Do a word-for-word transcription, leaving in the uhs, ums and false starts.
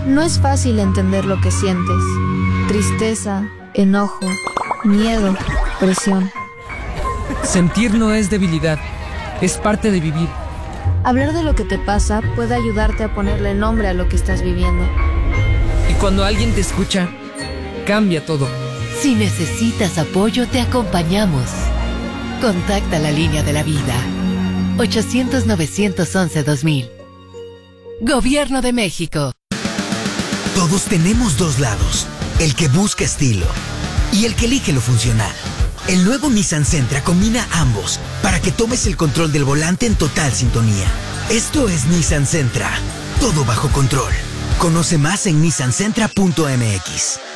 No es fácil entender lo que sientes. Tristeza, enojo, miedo, presión. Sentir no es debilidad, es parte de vivir. Hablar de lo que te pasa puede ayudarte a ponerle nombre a lo que estás viviendo. Y cuando alguien te escucha, cambia todo. Si necesitas apoyo, te acompañamos. Contacta la línea de la vida. ochocientos, novecientos once, dos mil. Gobierno de México. Todos tenemos dos lados. El que busca estilo y el que elige lo funcional. El nuevo Nissan Sentra combina ambos para que tomes el control del volante en total sintonía. Esto es Nissan Sentra. Todo bajo control. Conoce más en nissan sentra punto m x.